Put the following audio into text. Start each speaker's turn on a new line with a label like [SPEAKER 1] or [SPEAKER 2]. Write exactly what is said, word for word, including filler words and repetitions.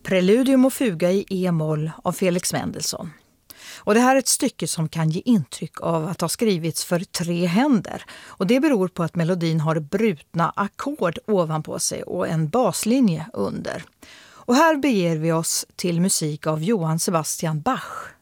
[SPEAKER 1] Preludium och fuga i E-moll av Felix Mendelssohn. Och det här är ett stycke som kan ge intryck av att ha skrivits för tre händer. Och det beror på att melodin har brutna ackord ovanpå sig och en baslinje under. Och här beger vi oss till musik av Johann Sebastian Bach.